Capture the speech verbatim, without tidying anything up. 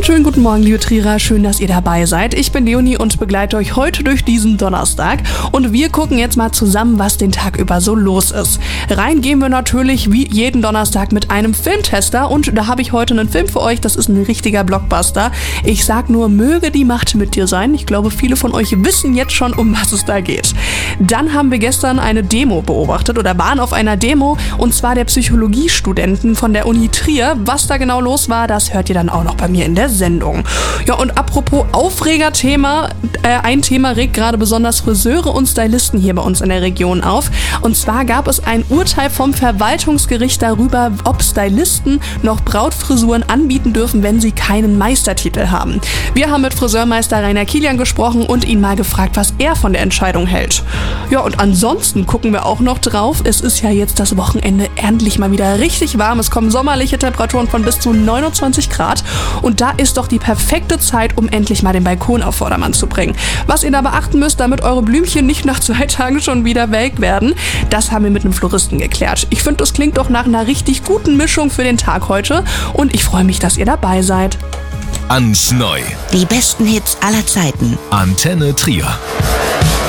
Schönen guten Morgen, liebe Trierer. Schön, dass ihr dabei seid. Ich bin Leonie und begleite euch heute durch diesen Donnerstag. Und wir gucken jetzt mal zusammen, was den Tag über so los ist. Rein gehen wir natürlich wie jeden Donnerstag mit einem Filmtester. Und da habe ich heute einen Film für euch. Das ist ein richtiger Blockbuster. Ich sag nur, möge die Macht mit dir sein. Ich glaube, viele von euch wissen jetzt schon, um was es da geht. Dann haben wir gestern eine Demo beobachtet oder waren auf einer Demo. Und zwar der Psychologiestudenten von der Uni Trier. Was da genau los war, das hört ihr dann auch noch bei mir in der Sendung. Ja, und apropos Aufregerthema, äh, ein Thema regt gerade besonders Friseure und Stylisten hier bei uns in der Region auf. Und zwar gab es ein Urteil vom Verwaltungsgericht darüber, ob Stylisten noch Brautfrisuren anbieten dürfen, wenn sie keinen Meistertitel haben. Wir haben mit Friseurmeister Rainer Kilian gesprochen und ihn mal gefragt, was er von der Entscheidung hält. Ja, und ansonsten gucken wir auch noch drauf. Es ist ja jetzt das Wochenende endlich mal wieder richtig warm. Es kommen sommerliche Temperaturen von bis zu neunundzwanzig Grad. Und da ist doch die perfekte Zeit, um endlich mal den Balkon auf Vordermann zu bringen. Was ihr da beachten müsst, damit eure Blümchen nicht nach zwei Tagen schon wieder welk werden, das haben wir mit einem Floristen geklärt. Ich finde, das klingt doch nach einer richtig guten Mischung für den Tag heute und ich freue mich, dass ihr dabei seid. Ans Neu. Die besten Hits aller Zeiten. Antenne Trier.